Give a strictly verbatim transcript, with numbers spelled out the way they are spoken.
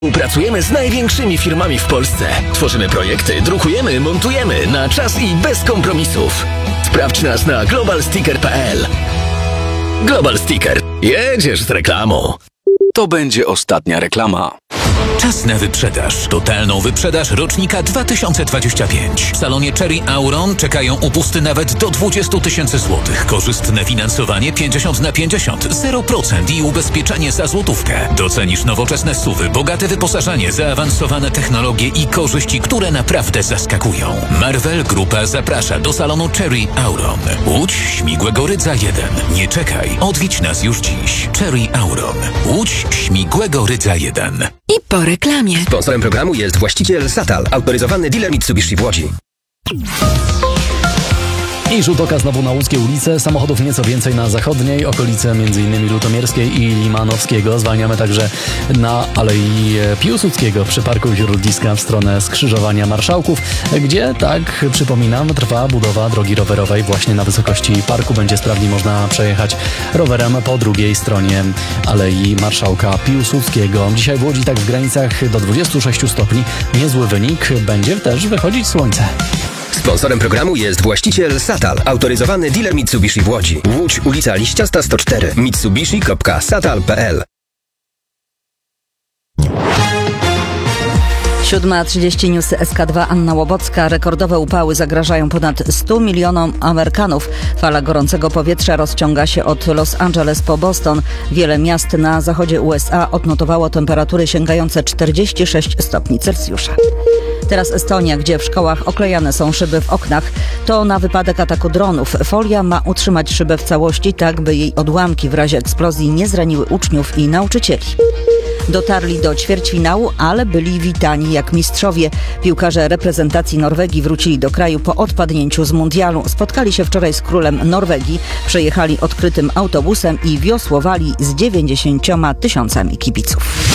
Pracujemy z największymi firmami w Polsce. Tworzymy projekty, drukujemy, montujemy na czas i bez kompromisów. Sprawdź nas na global sticker kropka p l. Global Sticker. Jedziesz z reklamą. To będzie ostatnia reklama. Czas na wyprzedaż. Totalną wyprzedaż rocznika dwa tysiące dwudziestego piątego. W salonie Cherry Auron czekają upusty nawet do dwadzieścia tysięcy złotych. Korzystne finansowanie pięćdziesiąt na pięćdziesiąt, zero procent i ubezpieczenie za złotówkę. Docenisz nowoczesne suwy, bogate wyposażenie, zaawansowane technologie i korzyści, które naprawdę zaskakują. Marvel Grupa zaprasza do salonu Cherry Auron. Łódź Śmigłego Rydza jeden. Nie czekaj, odwiedź nas już dziś. Cherry Auron. Łódź Śmigłego Rydza jeden. I po reklamie. Sponsorem programu jest właściciel Satal, autoryzowany dealer Mitsubishi w Łodzi. I rzut oka znowu na łódzkie ulice. Samochodów nieco więcej na zachodniej, okolice m.in. Lutomierskiej i Limanowskiego. Zwalniamy także na Alei Piłsudskiego przy Parku Śródliska w stronę skrzyżowania Marszałków, gdzie, tak przypominam, trwa budowa drogi rowerowej. Właśnie na wysokości parku będzie sprawniej można przejechać rowerem po drugiej stronie Alei Marszałka Piłsudskiego. Dzisiaj w Łodzi tak w granicach do dwudziestu sześciu stopni. Niezły wynik. Będzie też wychodzić słońce. Sponsorem programu jest właściciel Satal, autoryzowany dealer Mitsubishi w Łodzi. Łódź, ulica Liściasta sto cztery. mitsubishi kropka satal kropka p l. siódma trzydzieści News S K dwa, Anna Łobocka. Rekordowe upały zagrażają ponad stu milionom Amerykanów. Fala gorącego powietrza rozciąga się od Los Angeles po Boston. Wiele miast na zachodzie U S A odnotowało temperatury sięgające czterdzieści sześć stopni Celsjusza. Teraz Estonia, gdzie w szkołach oklejane są szyby w oknach. To na wypadek ataku dronów. Folia ma utrzymać szybę w całości, tak by jej odłamki w razie eksplozji nie zraniły uczniów i nauczycieli. Dotarli do ćwierćfinału, ale byli witani jak mistrzowie. Piłkarze reprezentacji Norwegii wrócili do kraju po odpadnięciu z mundialu. Spotkali się wczoraj z królem Norwegii, przejechali odkrytym autobusem i wiosłowali z dziewięćdziesięcioma tysiącami kibiców.